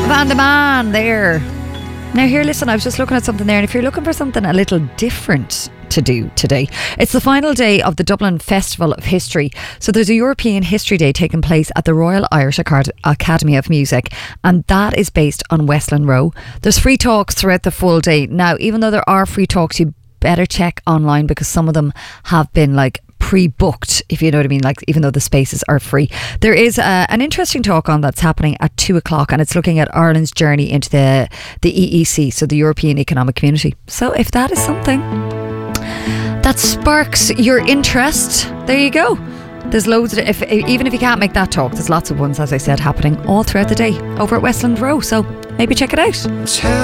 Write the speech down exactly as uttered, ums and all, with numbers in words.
Van de Man there. Now here, listen, I was just looking at something there, and if you're looking for something a little different to do today, it's the final day of the Dublin Festival of History. So there's a European History Day taking place at the Royal Irish Academy of Music, and that is based on Westland Row. There's free talks throughout the full day. Now, even though there are free talks, you better check online because some of them have been like pre-booked, if you know what I mean, like even though the spaces are free. There is uh, an interesting talk on that's happening at two o'clock, and it's looking at Ireland's journey into the the E E C, so the European Economic Community. So if that is something that sparks your interest, there you go. There's loads of, if, even if you can't make that talk, there's lots of ones, as I said, happening all throughout the day over at Westland Row, so maybe check it out.